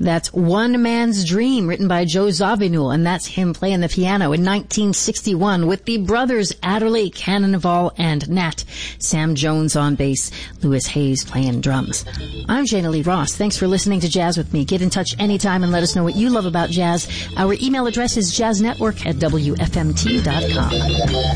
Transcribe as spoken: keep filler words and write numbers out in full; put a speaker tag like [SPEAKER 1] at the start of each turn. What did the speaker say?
[SPEAKER 1] That's One Man's Dream, written by Joe Zawinul, and that's him playing the piano in nineteen sixty-one with the brothers Adderley, Cannonball, and Nat. Sam Jones on bass, Louis Hayes playing drums. I'm Jana Lee Ross. Thanks for listening to Jazz with me. Get in touch anytime and let us know what you love about jazz. Our email address is jazznetwork at W F M T dot com.